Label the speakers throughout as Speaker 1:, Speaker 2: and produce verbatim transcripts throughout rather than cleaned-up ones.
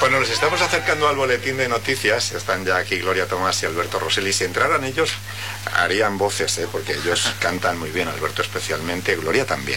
Speaker 1: Bueno, nos estamos acercando al boletín de noticias. Están ya aquí Gloria Tomás y Alberto Rosselli. Si entraran ellos, harían voces, ¿eh? Porque ellos cantan muy bien, Alberto especialmente, Gloria también.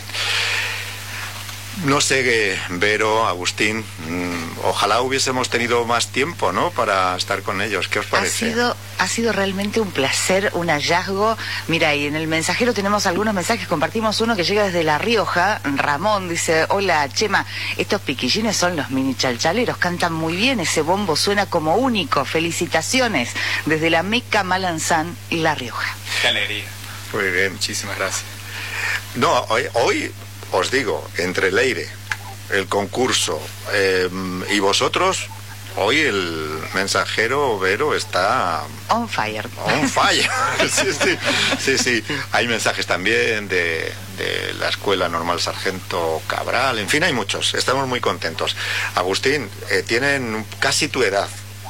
Speaker 1: No sé, Vero, Agustín, mmm, ojalá hubiésemos tenido más tiempo, ¿no?, para estar con ellos. ¿Qué os parece?
Speaker 2: Ha sido, ha sido realmente un placer, un hallazgo. Mira, y en el mensajero tenemos algunos mensajes. Compartimos uno que llega desde La Rioja. Ramón dice: hola, Chema, estos piquillines son los mini chalchaleros, cantan muy bien, ese bombo suena como único. Felicitaciones desde la Meca Malanzán y La Rioja.
Speaker 3: Qué alegría.
Speaker 1: Muy bien.
Speaker 3: Muchísimas gracias.
Speaker 1: No, hoy... hoy... os digo, entre el aire, el concurso eh, y vosotros, hoy el mensajero Vero está...
Speaker 2: On fire.
Speaker 1: On fire. sí, sí, sí, sí. Hay mensajes también de, de la Escuela Normal Sargento Cabral, en fin, hay muchos. Estamos muy contentos. Agustín, eh, tienen casi tu edad.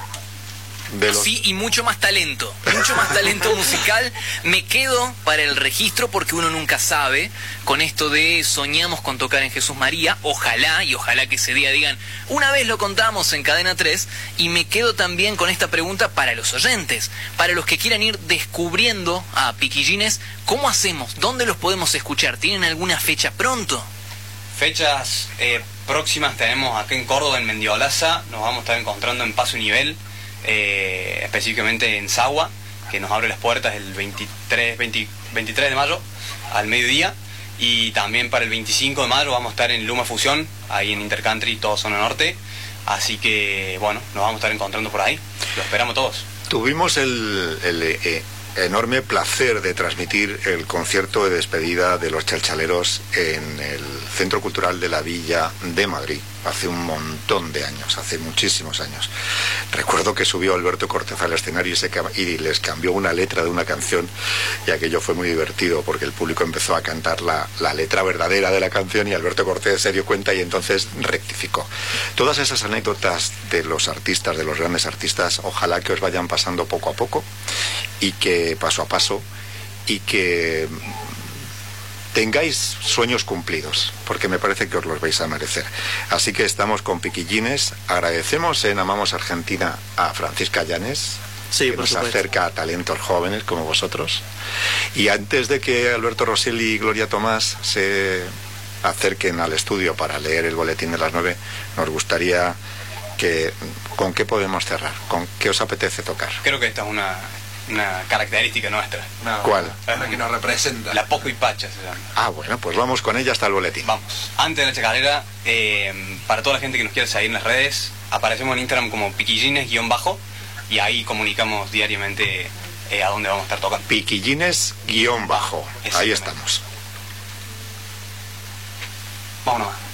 Speaker 4: De los... Sí, y mucho más talento, mucho más talento musical. Me quedo para el registro porque uno nunca sabe, con esto de soñamos con tocar en Jesús María, ojalá, y ojalá que ese día digan, una vez lo contamos en Cadena tres, y me quedo también con esta pregunta para los oyentes, para los que quieran ir descubriendo a Piquillines, ¿cómo hacemos? ¿Dónde los podemos escuchar? ¿Tienen alguna fecha pronto?
Speaker 3: Fechas eh, próximas tenemos acá en Córdoba, en Mendiolaza, nos vamos a estar encontrando en Paso Nivel. Eh, específicamente en Sagua, que nos abre las puertas el veintitrés, veinte, veintitrés de mayo al mediodía, y también para el veinticinco de mayo vamos a estar en Luma Fusión, ahí en Intercountry, todo zona norte, así que bueno, nos vamos a estar encontrando por ahí, lo esperamos todos.
Speaker 1: Tuvimos el, el eh, enorme placer de transmitir el concierto de despedida de los chalchaleros en el Centro Cultural de la Villa de Madrid, hace un montón de años, hace muchísimos años. Recuerdo que subió Alberto Cortés al escenario y, se, y les cambió una letra de una canción, y aquello fue muy divertido porque el público empezó a cantar la, la letra verdadera de la canción y Alberto Cortés se dio cuenta y entonces rectificó. Todas esas anécdotas de los artistas, de los grandes artistas, ojalá que os vayan pasando poco a poco y que paso a paso, y que tengáis sueños cumplidos, porque me parece que os los vais a merecer. Así que estamos con Piquillines. Agradecemos en Amamos Argentina a Francisca Llanes,
Speaker 5: sí,
Speaker 1: que nos
Speaker 5: supuesto.
Speaker 1: acerca a talentos jóvenes como vosotros. Y antes de que Alberto Rosselli y Gloria Tomás se acerquen al estudio para leer el boletín de las nueve, nos gustaría que... ¿Con qué podemos cerrar? ¿Con qué os apetece tocar?
Speaker 3: Creo que esta es una... una característica nuestra.
Speaker 1: No, ¿cuál?
Speaker 3: Es la que nos representa. La Poco y Pacha se llama.
Speaker 1: Ah, bueno, pues vamos con ella hasta el boletín.
Speaker 3: Vamos. Antes de la chacarera, eh, para toda la gente que nos quiere seguir en las redes, aparecemos en Instagram como piquillines-bajo, y ahí comunicamos diariamente eh, a dónde vamos a estar tocando.
Speaker 1: Piquillines-bajo. Ahí estamos.
Speaker 3: Vámonos.